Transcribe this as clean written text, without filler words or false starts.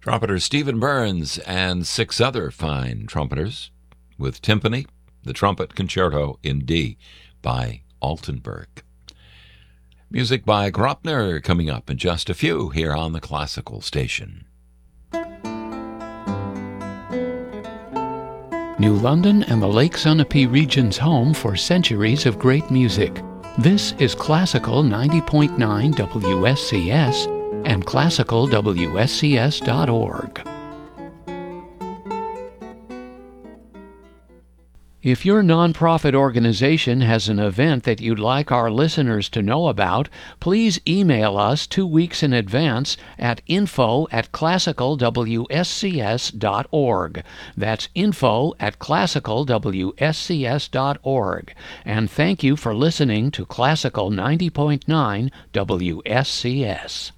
Trumpeter Stephen Burns and 6 other fine trumpeters with Timpani, the Trumpet Concerto in D by Altenburg. Music by Gropner coming up in just a few here on the Classical Station. New London and the Lake Sunapee region's home for centuries of great music. This is Classical 90.9 WSCS and classicalwscs.org. If your nonprofit organization has an event that you'd like our listeners to know about, please email us 2 weeks in advance at info@classicalwscs.org. That's info@classicalwscs.org. And thank you for listening to Classical 90.9 WSCS.